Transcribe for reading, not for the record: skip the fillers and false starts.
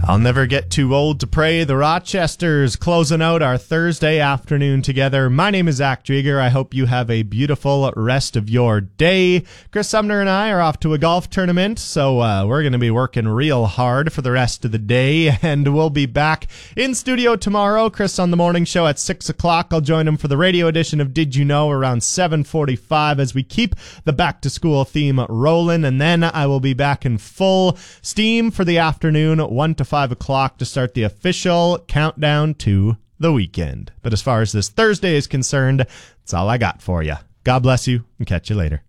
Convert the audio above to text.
I'll never get too old to pray. The Rochesters closing out our Thursday afternoon together. My name is Zach Drieger. I hope you have a beautiful rest of your day. Chris Sumner and I are off to a golf tournament, so we're going to be working real hard for the rest of the day, and we'll be back in studio tomorrow. Chris on the morning show at 6 o'clock. I'll join him for the radio edition of Did You Know around 7:45 as we keep the back-to-school theme rolling, and then I will be back in full steam for the afternoon, 1 to 5 o'clock to start the official countdown to the weekend. But as far as this Thursday is concerned, that's all I got for you. God bless you and catch you later.